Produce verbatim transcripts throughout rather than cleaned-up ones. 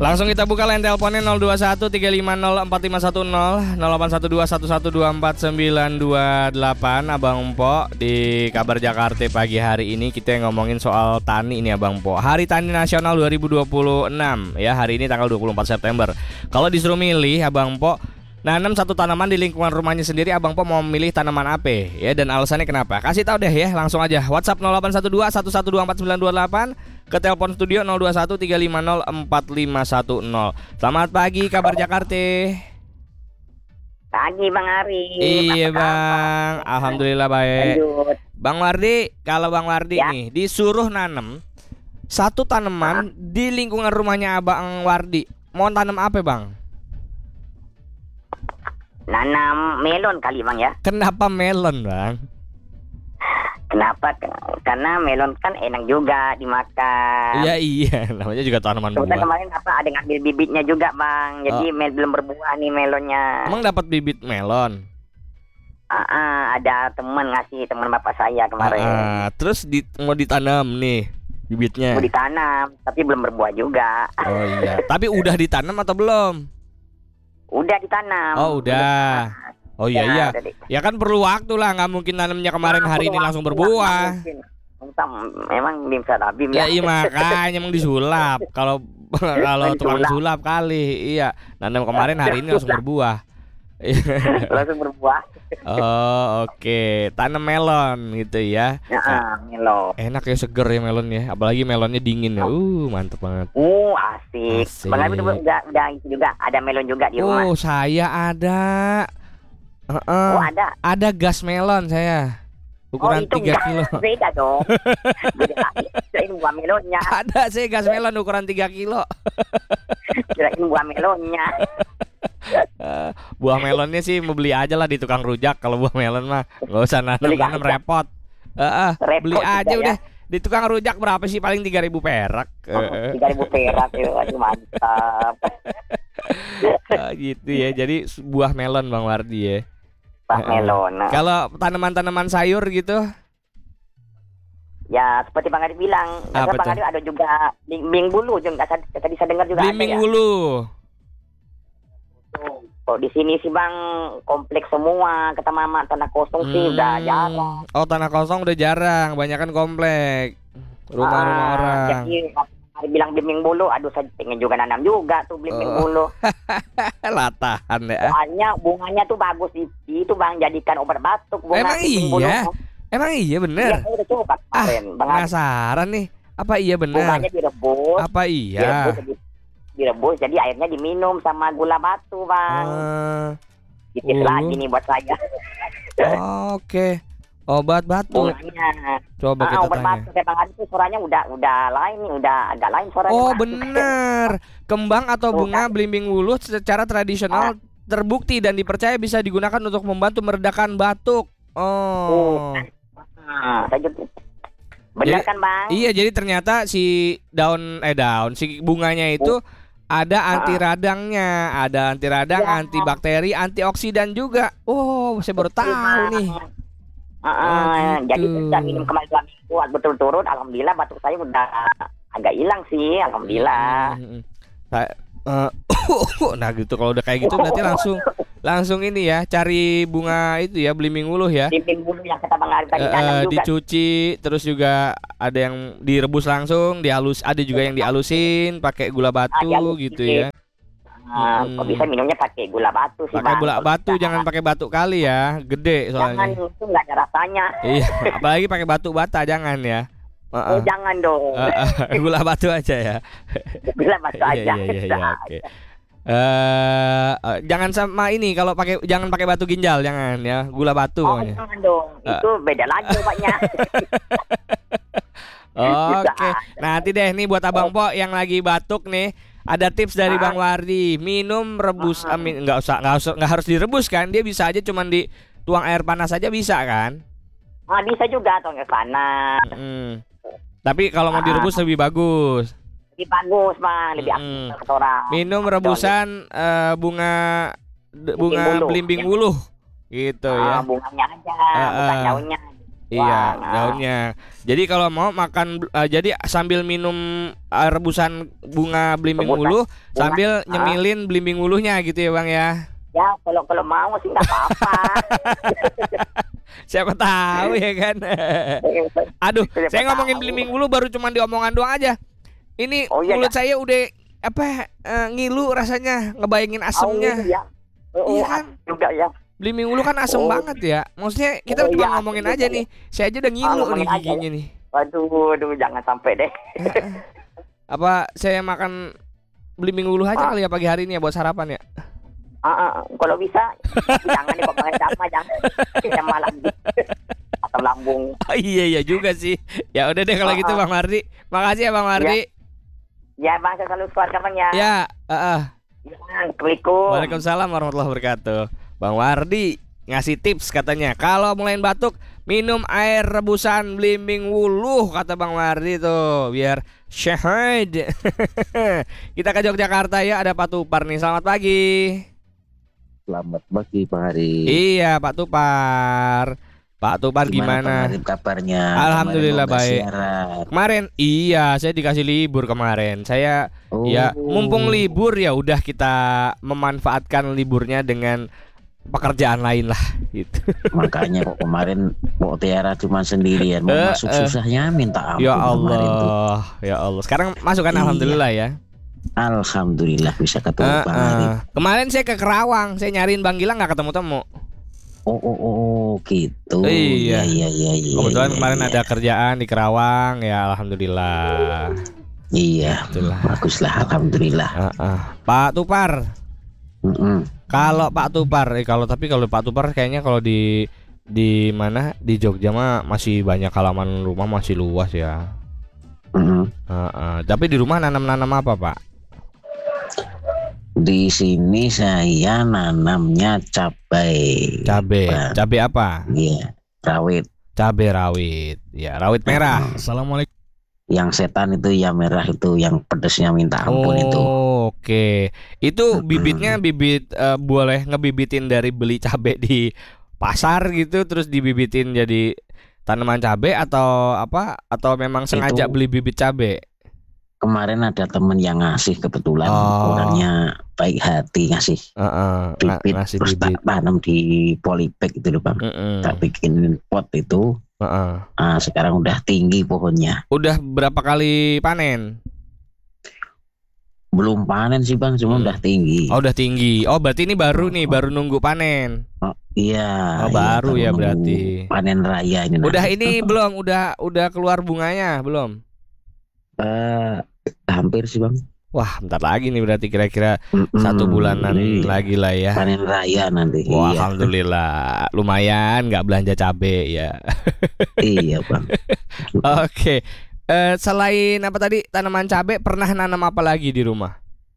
Langsung kita buka line teleponnya nol dua satu tiga lima nol empat lima satu nol nol delapan satu dua satu satu dua empat sembilan dua delapan. Abang Po, di Kabar Jakarta pagi hari ini kita ngomongin soal tani ini Abang Po. Hari Tani Nasional dua ribu dua puluh enam ya, hari ini tanggal dua puluh empat September. Kalau disuruh milih Abang Po nanam satu tanaman di lingkungan rumahnya sendiri, Abang Po mau memilih tanaman apa ya, dan alasannya kenapa? Kasih tahu deh ya, langsung aja WhatsApp nol delapan satu dua satu satu dua empat sembilan dua delapan, ke telepon studio nol dua satu tiga lima nol empat lima satu nol. Selamat pagi Kabar Jakarta. Pagi Bang Ari. Iya Bang, alhamdulillah baik. Lanjut. Bang Wardi, kalau Bang Wardi Ya. nih disuruh nanam satu tanaman Ah. di lingkungan rumahnya Abang Wardi, mau tanam apa Bang? Nanam melon kali Bang ya. Kenapa melon Bang? Kenapa? Karena melon kan enak juga dimakan. Iya iya, namanya juga tanaman Kebetulan buah. kemarin apa ada ngambil bibitnya juga Bang. Jadi mel- belum berbuah nih melonnya. Emang dapat bibit melon? Ah, ah, ada teman ngasih, teman bapak saya kemarin. Ah, terus di, mau ditanam nih bibitnya. Mau ditanam, tapi belum berbuah juga. Oh iya, tapi udah ditanam atau belum? Udah ditanam. Oh udah. Oh iya Ya, iya. udah di- Ya kan perlu waktu lah, nggak mungkin nanamnya kemarin Nah, hari ini perlu langsung waktu, berbuah. nggak mungkin. Entah, memang bim salabim Ya ya. iya makanya emang disulap. Kalau kalau tukang Disulap. sulap kali, iya. Nanam kemarin hari ini langsung berbuah. Langsung berbuah. Oh oke, tanam melon gitu ya. Ya, ah, melon. Enak ya, seger ya melon ya, apalagi melonnya dingin ya. Uh mantep banget. Uh, asik. Asik. Bang Abi udah, udah, udah itu juga ada melon juga di rumah. Oh saya ada. Heeh. Oh, ada. Ada gas melon saya. Ukuran oh, itu tiga enggak. kilo. Beda dong. Beda lagi. Kirain buah melonnya. Ada saya gas melon ukuran tiga kilo. Kirain buah melonnya. Eh, buah melonnya sih mau beli aja lah di tukang rujak. Kalau buah melon mah nggak usah Beli nanam-nanam, aja. repot. Heeh, Repot beli juga aja ya. udah. Di tukang rujak berapa sih, paling tiga ribu perak. Eh, Tiga ribu perak itu, aduh mantap. eh, gitu ya. Jadi buah melon Bang Wardi ya. Buah Eh, melon. Nah, Kalau tanaman-tanaman sayur gitu, ya seperti Bang Adi bilang, Apa ada Bang tuh? Adi ada juga bimbing bulu juga. Tadi tadi saya dengar juga belimbing ada ya. wulu. Oh, di sini sih Bang kompleks semua, kata Mama tanah kosong sih udah Hmm. jarang. Oh tanah kosong udah jarang, banyakan komplek, rumah-rumah Ah, orang. Jadi Ari bilang belimbing bulu, aduh saya pengen juga nanam juga tuh belimbing Oh. bulu. Latahan ya. Soalnya bunganya tuh bagus di itu Bang, jadikan obat batuk bunga Emang belimbing iya? bulu. Emang iya Iya, bener? saya udah coba Ah, kemarin. Bang Ari, penasaran nih. Apa iya bener? bunganya direbus, Apa iya? direbus, di- direbus, jadi airnya diminum sama gula batu Bang. Ah, Titis uh. lagi nih buat saya. Oke. Obat batu. Bunganya. Coba Ah, kita obat tanya. batu kayak Bang Ari tuh suaranya udah udah lain nih, udah agak lain suaranya. Oh Bang. bener. Kembang atau Tuh, bunga belimbing wulu secara tradisional terbukti dan dipercaya bisa digunakan untuk membantu meredakan batuk. Oh. Ah, saya juga. Benar Jadi- kan Bang? Iya, jadi ternyata si daun eh daun si bunganya itu ada anti radangnya, ada anti radang, Ya. antibakteri, antioksidan juga. Oh, saya baru tahu nih. Ah, ah, Oh, jadi gitu. sudah minum kemarin dua minggu betul-betul, alhamdulillah batuk saya udah agak hilang sih, alhamdulillah. Hmm, hmm, hmm. Saya- eh, nah gitu, kalau udah kayak gitu berarti langsung langsung ini ya, cari bunga itu ya, belimbing wuluh ya. Bimbing bulu yang kata Bang Ari Eh, tadi tanam eh, juga. dicuci, terus juga ada yang direbus langsung, dihalus, ada juga yang dihalusin pakai gula batu dihalusin. gitu ya. Ah, Hmm. kok bisa minumnya pakai gula batu sih Pakai Bang? gula Kalau batu, bisa. jangan pakai batu kali ya, gede Jangan, soalnya. itu nggak ada rasanya. Iya, apalagi pakai batu bata jangan ya. Oh, Heeh. jangan dong. Heeh, gula batu aja ya. Gula batu Iya aja. iya iya iya, oke. Eh, eh, jangan sama ini, kalau pakai jangan pakai batu ginjal, jangan ya, gula batu Oh, pokoknya. jangan dong. Itu beda lagi obatnya. Oke, nanti deh nih buat Abang Po yang lagi batuk nih, ada tips dari Bang Wardi. Minum rebus, Ah. eh, min- nggak usah nggak usah nggak harus direbus kan? Dia bisa aja cuman dituang air panas aja bisa kan? Ah, bisa juga tuh ke sana. Mm. Tapi kalau mau Ah. direbus lebih bagus. Lebih bagus Bang, lebih Mm-mm. aktif kata orang. Minum rebusan eh, bunga d- bunga Belimbing wuluh. belimbing wuluh gitu Ah, ya. bunganya aja, Ah, bukan ah. daunnya. Iya, Wah. daunnya. Jadi kalau mau makan uh, jadi sambil minum uh, rebusan bunga belimbing Rebusan ulu bunga, sambil ah. nyemilin belimbing ulunya gitu ya, Bang ya. Ya, kalau kalau mau sih nggak apa-apa. Siapa tahu ya kan. Aduh, Siapa saya ngomongin tahu. belimbing ulu baru cuma diomongan doang aja. Ini Oh, iya, mulut dah. saya udah apa eh, ngilu rasanya ngebayangin asemnya. Oh, iya. Oh, Iya oh, kan? juga ya. Belimbing ulu kan asem Oh. banget ya. Maksudnya kita Oh, cuma iya, ngomongin asem aja juga, nih. Saya aja udah ngilu Ah, nih ngomongin aja, giginya nih. Waduh, aduh, jangan sampai deh. Apa saya makan belimbing ulu aja Ah. kali ya pagi hari ini ya buat sarapan ya? Ah, ah, kalau bisa, tapi jangan nih kok pakai sama, jangan. Yang malam atau lambung. Oh, iya iya juga sih. Ya udah deh kalau Ah, gitu ah. Bang Mardi. Makasih ya Bang Mardi. Ya, Bang, saya selalu keluarga, Bang, ya. Ya, heeh. Ya, Assalamualaikum. Waalaikumsalam warahmatullahi wabarakatuh. Bang Wardi ngasih tips katanya kalau mulai batuk minum air rebusan belimbing wuluh kata Bang Wardi tuh biar syahid. Kita ke Yogyakarta ya, ada Pak Tupar nih. Selamat pagi. Selamat pagi Pak Hari. Iya Pak Tupar. Pak Tupar gimana? Kemarin kabarnya? Alhamdulillah Kemarin mau baik. siaran. Kemarin iya saya dikasih libur kemarin. Saya Oh. ya mumpung libur ya udah kita memanfaatkan liburnya dengan pekerjaan lain lah gitu. Makanya kok kemarin Pok Tiara cuma sendirian mau Eh, masuk eh. susahnya minta ampun Ya kemarin tuh. Allah, ya Allah. Sekarang masuk kan Iya. alhamdulillah ya. Alhamdulillah bisa ketemu Eh, Pak Hari. eh. Kemarin saya ke Kerawang, saya nyariin Bang Gilang nggak ketemu-temu. Oh, oh, oh, oh, gitu. Iya. Iya, iya, iya. Kebetulan iya, kemarin iya. ada kerjaan di Kerawang, ya alhamdulillah. Iya, Itulah. baguslah alhamdulillah. Eh, eh. Pak Tupar, Mm-mm. kalau Pak Tupar, eh, kalau tapi kalau Pak Tupar kayaknya kalau di di mana di Jogja mah masih banyak halaman rumah masih luas ya. Mm-mm. Eh, eh. Tapi di rumah nanam-nanam apa Pak? Di sini saya nanamnya cabai. Cabe, Bang. cabe apa? Iya, rawit. Cabe rawit, ya rawit merah. Hmm. Assalamualaikum. Yang setan itu yang merah itu yang pedesnya minta ampun itu. Oh, oke. Itu Mm-mm. bibitnya bibit eh, boleh ngebibitin dari beli cabe di pasar gitu terus dibibitin jadi tanaman cabe atau apa atau memang sengaja Itu- beli bibit cabe? Kemarin ada temen yang ngasih kebetulan Oh. orangnya baik hati ngasih Heeh, nga- bibit ngasih terus bibit. tak tanam di polybag itu loh Bang. Mm-mm. Tak bikinin pot itu. Heeh. Ah, sekarang udah tinggi pohonnya. Udah berapa kali panen? Belum panen sih Bang, cuma Hmm. udah tinggi. Oh, udah tinggi. Oh, berarti ini baru nih, baru nunggu panen. Oh, iya. Oh, iya, baru ya nunggu berarti. panen raya ini. Udah nanti. ini belum? Udah udah keluar bunganya belum? Eh, hampir sih Bang. Wah, bentar lagi nih berarti kira-kira Mm-mm. satu bulanan Iya. lagi lah ya. Panen raya nanti. Wah, Iya. alhamdulillah. Lumayan nggak belanja cabe ya. Iya Bang. Oke. Eh, selain apa tadi tanaman cabe, pernah nanam apa lagi di rumah?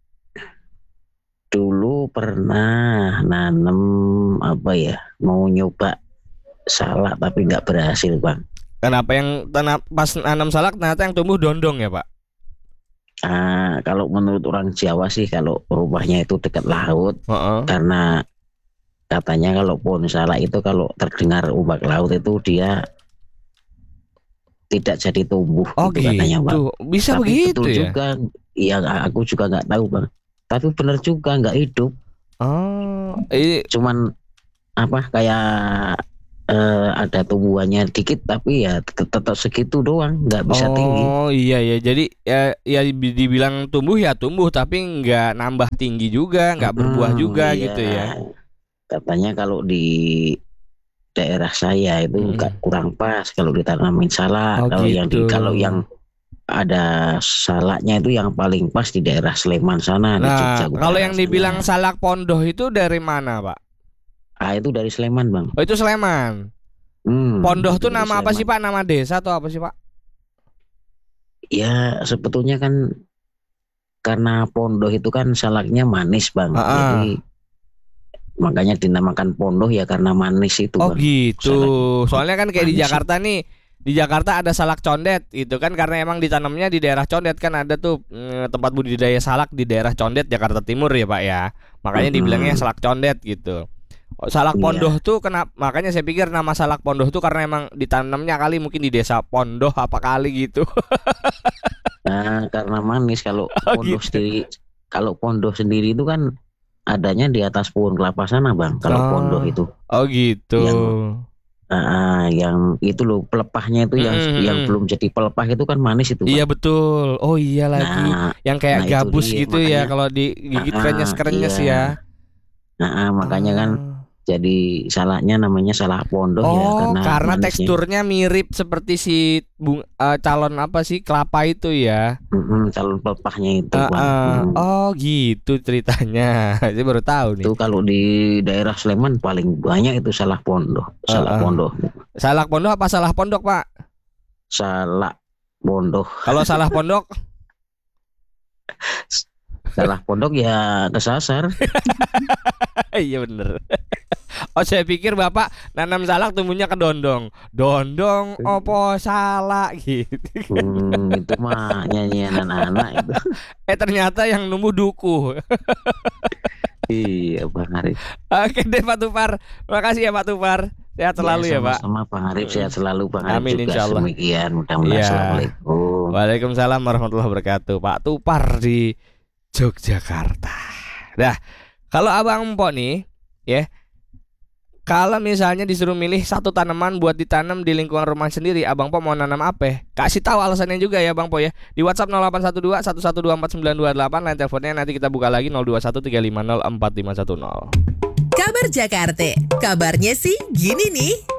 Dulu pernah nanam apa ya? Mau nyoba salak tapi nggak berhasil Bang. Kenapa yang tanam pas nanam salak ternyata yang tumbuh dondong ya Pak? Ah, kalau menurut orang Jawa sih kalau rumahnya itu dekat laut Heeh. karena katanya kalau pohon salak itu kalau terdengar ombak laut itu dia tidak jadi tumbuh Oh gitu katanya Bang. gitu. Bisa Tapi begitu betul ya? juga, ya aku juga nggak tahu Bang. Tapi benar juga nggak hidup, Oh, ini cuman apa kayak eh, ada tumbuhannya dikit tapi ya tet- tetap segitu doang, nggak bisa tinggi. Oh iya ya. Jadi ya, ya di- dibilang tumbuh ya tumbuh tapi nggak nambah tinggi juga, nggak berbuah Hmm, juga iya. gitu ya. Katanya kalau di daerah saya itu Hmm. nggak kurang pas kalau ditanamin salak. Oh, kalau yang di gitu. kalau yang ada salaknya itu yang paling pas di daerah Sleman sana di Nah, Jogja Utara kalau yang sana. dibilang salak pondoh itu dari mana, Pak? Ah, itu dari Sleman Bang. Oh, itu Sleman. Hmm, Pondoh itu tuh dari nama apa Sleman. sih, Pak? Nama desa atau apa sih, Pak? Ya sebetulnya kan karena pondoh itu kan salaknya manis Bang. Ah, ah. Jadi makanya dinamakan pondoh ya karena manis itu Oh Bang. gitu. Salak. Soalnya kan kayak di Manis. Jakarta nih, di Jakarta ada salak condet itu kan karena emang ditanamnya di daerah Condet kan ada tuh mm, tempat budidaya salak di daerah Condet Jakarta Timur ya Pak ya. Makanya Mm-mm. dibilangnya salak condet gitu. Oh, salak Iya. pondoh tuh kenapa? Makanya saya pikir nama salak pondoh tuh karena emang ditanamnya kali mungkin di desa Pondoh apa kali gitu. Nah, karena manis kalau Oh, pondoh gitu. sendiri, kalau pondoh sendiri itu kan adanya di atas pohon kelapa sana bang. Kalau Oh. pondoh itu, Oh gitu. Yang- ah, yang itu loh pelepahnya itu yang Mm-mm, yang mm-mm. belum jadi pelepah itu kan manis itu. Bang. Iya betul. Oh iya lagi. Nah, Yang kayak nah itu gabus dia, gitu ya makanya. kalau digigit Ah, krenyes-krenyes iya. ya. nah, ah, makanya kan Ah. jadi salahnya namanya salah pondoh ya Oh, karena, karena manisnya. teksturnya mirip seperti si bung, eh, calon apa sih kelapa itu ya. Mm-mm, calon pelepahnya itu Ah, bang. ah. Mm. Oh gitu ceritanya. Saya baru tahu nih. Itu kalau di daerah Sleman paling banyak itu salah pondoh, salah Ah, ah. pondoh, Salak pondok apa salah pondok, Pak? salah pondoh, Kalau salah pondok, salah pondok ya kesasar. iya bener. Oh saya pikir Bapak nanam salak tumbuhnya ke dondong. Dondong opo salak gitu. Hmm, itu mah nyanyian anak-anak itu. Eh ternyata yang numbuh duku. Iya Bang Arif. Oke deh Pak Tupar. Makasih ya Pak Tupar. Sehat selalu ya, Pak. Sama-sama Bang Arif, sehat selalu Bang Arif Amin, juga. insyaallah. Demikian mudah-mudahan. Iya. Assalamualaikum. Waalaikumsalam warahmatullahi wabarakatuh. Pak Tupar di Yogyakarta. Dah, kalau Abang Empok nih, ya. Kalau misalnya disuruh milih satu tanaman buat ditanam di lingkungan rumah sendiri, Abang Po mau nanam apa? Kasih tahu alasannya juga ya Bang Po ya. Di WhatsApp nol delapan satu dua satu satu dua empat sembilan dua delapan, line teleponnya nanti kita buka lagi nol dua satu tiga lima nol empat lima satu nol. Kabar Jakarta, kabarnya sih gini nih.